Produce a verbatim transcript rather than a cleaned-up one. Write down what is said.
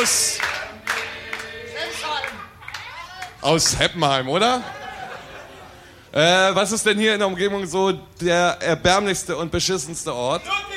aus... Aus Heppenheim, oder? Äh, was ist denn hier in der Umgebung so der erbärmlichste und beschissenste Ort?